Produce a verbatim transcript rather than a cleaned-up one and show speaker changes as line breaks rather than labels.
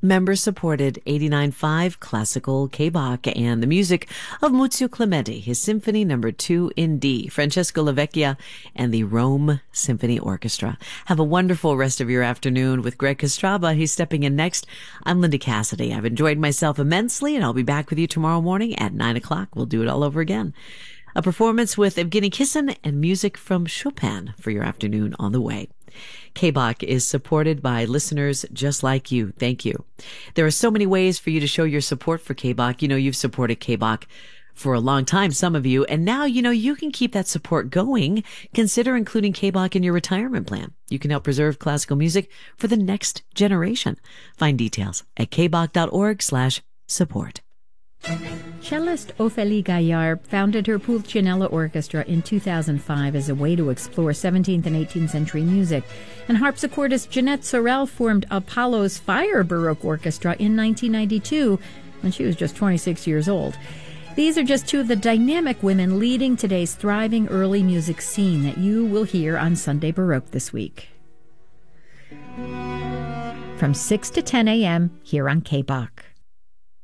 member-supported eighty-nine point five classical K-Bach and the music of Muzio Clementi, his Symphony Number Two in D, Francesco Lavecchia, and the Rome Symphony Orchestra. Have a wonderful rest of your afternoon with Greg Kostraba. He's stepping in next. I'm Linda Cassidy. I've enjoyed myself immensely, and I'll be back with you tomorrow morning at nine o'clock. We'll do it all over again. A performance with Evgeny Kissin and music from Chopin for your afternoon on the way. K-Bach is supported by listeners just like you. Thank you. There are so many ways for you to show your support for K-Bach. You know, you've supported K-Bach for a long time, some of you, and now, you know, you can keep that support going. Consider including K-Bach in your retirement plan. You can help preserve classical music for the next generation. Find details at kbach.org slash support.
Cellist Ophélie Gaillard founded her Pulcinella Orchestra in two thousand five as a way to explore seventeenth and eighteenth century music, and harpsichordist Jeanette Sorel formed Apollo's Fire Baroque Orchestra in nineteen ninety-two when she was just twenty-six years old. These are just two of the dynamic women leading today's thriving early music scene that you will hear on Sunday Baroque this week. From six to ten a.m. here on K-Bach.